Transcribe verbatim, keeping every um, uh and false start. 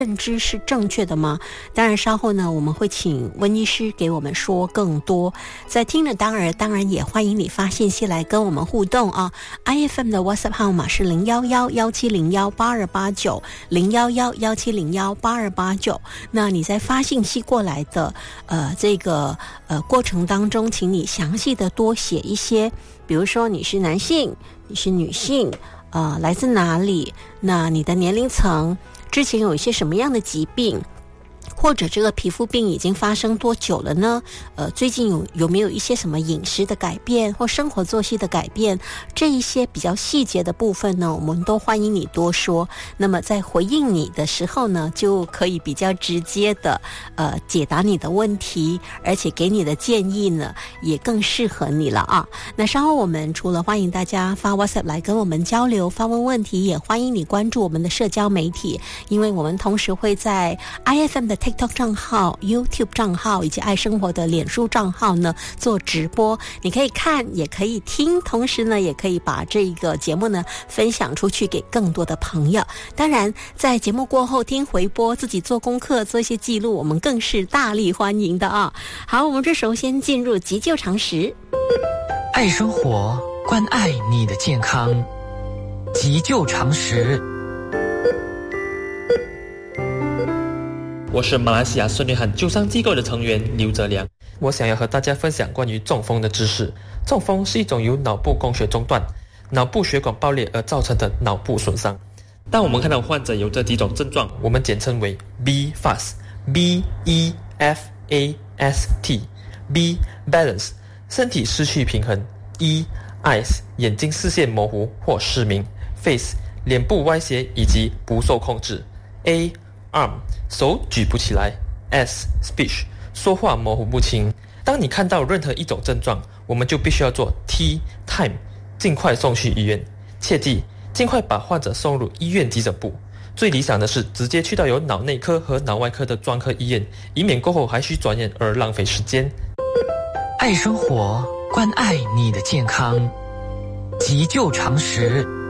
认知是正确的吗？当然稍后呢我们会请温医师给我们说更多。在听了当然当然也欢迎你发信息来跟我们互动啊。 I F M 的 WhatsApp 号码是零一一一七零一八二八九 零一一一七零一八二八九。那你在发信息过来的呃这个呃过程当中，请你详细的多写一些，比如说你是男性，你是女性，呃来自哪里，那你的年龄层，之前有一些什么样的疾病，或者这个皮肤病已经发生多久了呢？呃，最近有有没有一些什么饮食的改变或生活作息的改变？这一些比较细节的部分呢，我们都欢迎你多说。那么在回应你的时候呢，就可以比较直接的呃解答你的问题，而且给你的建议呢也更适合你了啊。那稍后我们除了欢迎大家发 WhatsApp 来跟我们交流发问问题，也欢迎你关注我们的社交媒体，因为我们同时会在 I F M 的 TikTok 账号、YouTube 账号以及爱生活的脸书账号呢做直播，你可以看也可以听，同时呢也可以把这个节目呢分享出去给更多的朋友。当然在节目过后听回播，自己做功课做一些记录，我们更是大力欢迎的啊。好，我们这时候先进入急救常识。 爱生活，关爱你的健康，急救常识。 我是马来西亚孙女汉救伤机构的成员刘哲良，我想要和大家分享关于中风的知识。中风是一种由脑部供血中断、脑部血管爆裂而造成的脑部损伤。当我们看到患者有这几种症状，我们简称为 B F A S T B E F A S T。B Balance 身体失去平衡。E Eyes 眼睛视线模糊或失明。Face 脸部歪斜以及不受控制。A Arm 手举不起来。S Speech 说话模糊不清。当你看到任何一种症状，我们就必须要做 T Time 尽快送去医院。切记尽快把患者送入医院急诊部，最理想的是直接去到有脑内科和脑外科的专科医院，以免过后还需转院而浪费时间。 爱生活，关爱你的健康，急救常识。